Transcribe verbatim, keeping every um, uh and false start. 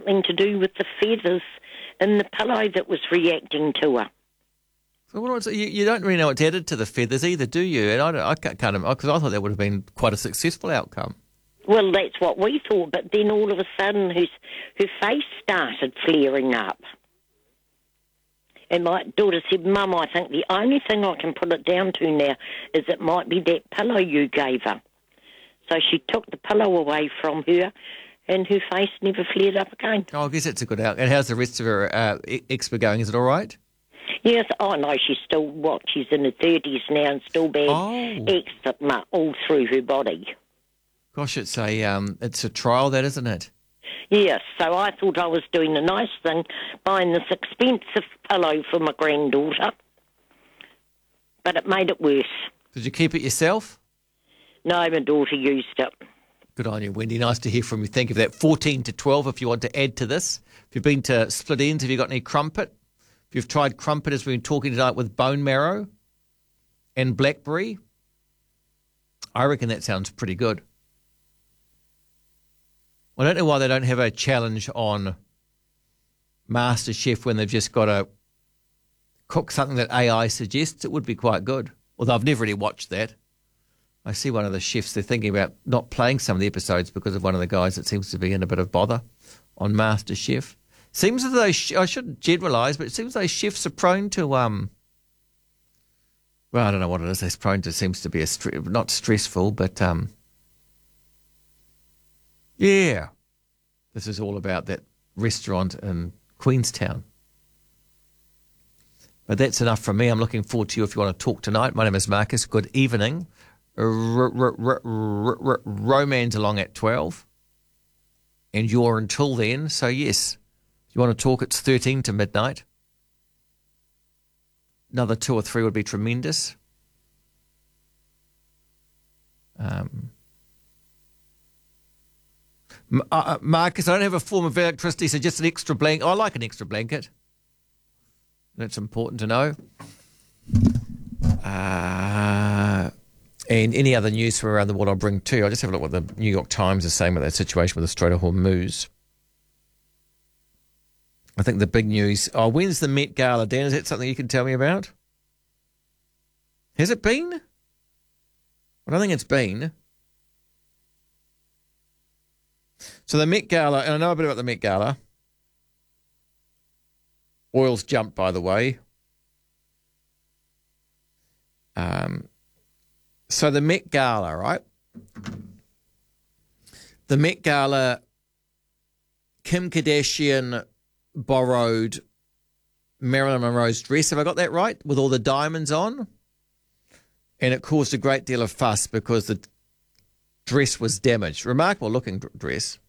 something to do with the feathers in the pillow that was reacting to her. So what, you, you don't really know what's added to the feathers either, do you? And I, don't, I can't, because I thought that would have been quite a successful outcome. Well, that's what we thought, but then all of a sudden her, her face started flaring up. And my daughter said, Mum, I think the only thing I can put it down to now is it might be that pillow you gave her. So she took the pillow away from her and her face never flared up again. Oh, I guess that's a good outcome. And how's the rest of her uh, expo going? Is it all right? Yes, oh no, she's still, what, she's in her thirties now and still bad oh. eczema all through her body. Gosh, it's a um, it's a trial, that, isn't it? Yes, so I thought I was doing a nice thing, buying this expensive pillow for my granddaughter, but it made it worse. Did you keep it yourself? No, my daughter used it. Good on you, Wendy. Nice to hear from you. Thank you for that. fourteen to twelve if you want to add to this. If you've been to Split Ends, have you got any crumpet? If you've tried crumpet, as we've been talking tonight, with bone marrow and blackberry, I reckon that sounds pretty good. I don't know why they don't have a challenge on MasterChef when they've just got to cook something that A I suggests. It would be quite good. Although I've never really watched that. I see one of the chefs, they're thinking about not playing some of the episodes because of one of the guys that seems to be in a bit of bother on MasterChef. Seems as though, I shouldn't generalise, but it seems those chefs are prone to, um, well, I don't know what it is. They're prone to, seems to be a stre- not stressful, but, um, yeah. This is all about that restaurant in Queenstown. But that's enough from me. I'm looking forward to you if you want to talk tonight. My name is Marcus. Good evening. R- r- r- r- r- Roman's along at twelve. And you're until then. So, yes, if you want to talk, it's thirteen to midnight. Another two or three would be tremendous. Um, uh, Marcus, I don't have a form of electricity, so just an extra blanket. I like an extra blanket. That's important to know. Uh, and any other news from around the world I'll bring too. I'll just have a look what the New York Times is saying about that situation with the Strait of Hormuz. I think the big news... Oh, when's the Met Gala, Dan? Is that something you can tell me about? Has it been? I don't think it's been. So the Met Gala, and I know a bit about the Met Gala. Oil's jumped, by the way. Um, so the Met Gala, right? The Met Gala, Kim Kardashian borrowed Marilyn Monroe's dress. Have I got that right? With all the diamonds on? And it caused a great deal of fuss because the dress was damaged. Remarkable looking dress.